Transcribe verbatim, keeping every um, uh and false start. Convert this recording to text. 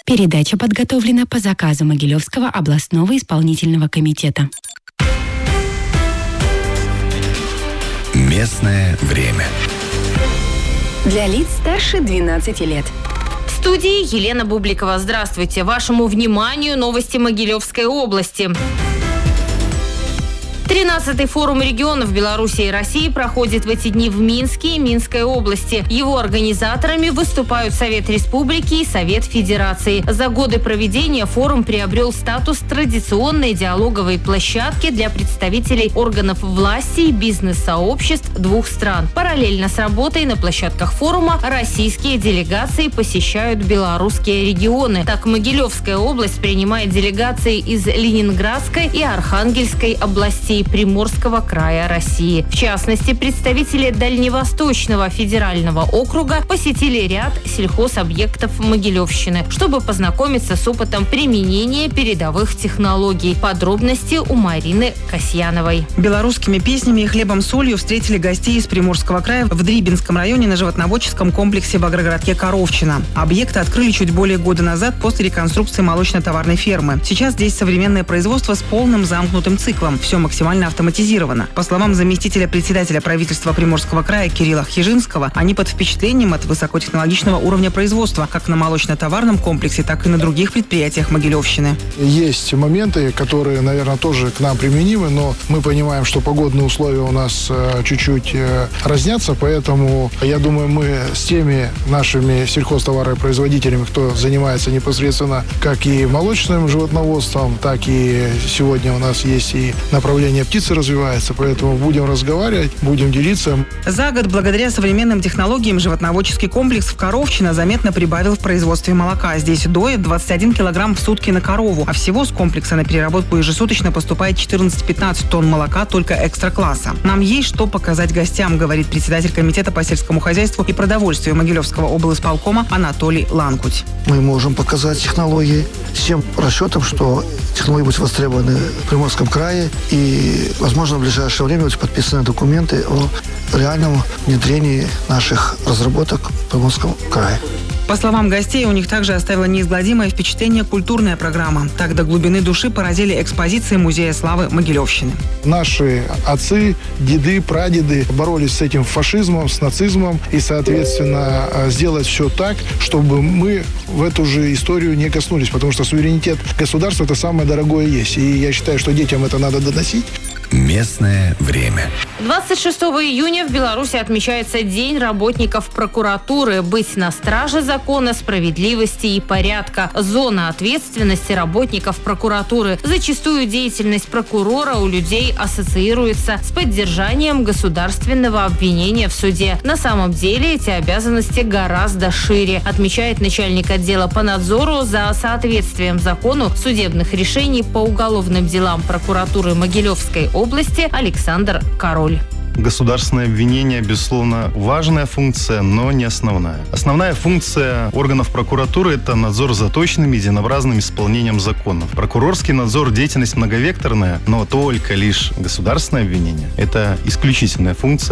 Передача подготовлена по заказу Могилевского областного исполнительного комитета. Местное время. Для лиц старше двенадцати лет. В студии Елена Бубликова. Здравствуйте. Вашему вниманию новости Могилевской области. тринадцатый форум регионов Беларуси и России проходит в эти дни в Минске и Минской области. Его организаторами выступают Совет Республики и Совет Федерации. За годы проведения форум приобрел статус традиционной диалоговой площадки для представителей органов власти и бизнес-сообществ двух стран. Параллельно с работой на площадках форума российские делегации посещают белорусские регионы. Так, Могилевская область принимает делегации из Ленинградской и Архангельской областей Приморского края России. В частности, представители Дальневосточного федерального округа посетили ряд сельхозобъектов Могилевщины, чтобы познакомиться с опытом применения передовых технологий. Подробности у Марины Касьяновой. Белорусскими песнями и хлебом-солью встретили гостей из Приморского края в Дрибинском районе на животноводческом комплексе в агрогородке Коровчино. Объекты открыли чуть более года назад после реконструкции молочно-товарной фермы. Сейчас здесь современное производство с полным замкнутым циклом. Все максимально автоматизировано. По словам заместителя председателя правительства Приморского края Кирилла Хижинского, они под впечатлением от высокотехнологичного уровня производства как на молочно-товарном комплексе, так и на других предприятиях Могилевщины. Есть моменты, которые, наверное, тоже к нам применимы, но мы понимаем, что погодные условия у нас э, чуть-чуть э, разнятся, поэтому, я думаю, мы с теми нашими сельхозтоваропроизводителями, кто занимается непосредственно как и молочным животноводством, так и сегодня у нас есть и направление птицы развивается, поэтому будем разговаривать, будем делиться. За год, благодаря современным технологиям, животноводческий комплекс в Коровчино заметно прибавил в производстве молока. Здесь доят двадцать один килограмм в сутки на корову, а всего с комплекса на переработку ежесуточно поступает четырнадцать-пятнадцать тонн молока только экстра-класса. Нам есть что показать гостям, говорит председатель комитета по сельскому хозяйству и продовольствию Могилевского облисполкома Анатолий Ланкуть. Мы можем показать технологии с тем расчетом, что технологии будут востребованы в Приморском крае, и, возможно, в ближайшее время будут подписаны документы о реальном внедрении наших разработок в Приморском крае. По словам гостей, у них также оставила неизгладимое впечатление культурная программа. Так до глубины души поразили экспозиции Музея славы Могилевщины. Наши отцы, деды, прадеды боролись с этим фашизмом, с нацизмом и, соответственно, сделать все так, чтобы мы в эту же историю не коснулись, потому что суверенитет государства – это самое дорогое есть. И я считаю, что детям это надо доносить. Местное время. двадцать шестого июня в Беларуси отмечается День работников прокуратуры. Быть на страже закона, справедливости и порядка. Зона ответственности работников прокуратуры. Зачастую деятельность прокурора у людей ассоциируется с поддержанием государственного обвинения в суде. На самом деле эти обязанности гораздо шире, отмечает начальник отдела по надзору за соответствием закону судебных решений по уголовным делам прокуратуры Могилевской области Александр Король. Государственное обвинение, безусловно, важная функция, но не основная. Основная функция органов прокуратуры – это надзор за точным и единообразным исполнением законов. Прокурорский надзор – деятельность многовекторная, но только лишь государственное обвинение – это исключительная функция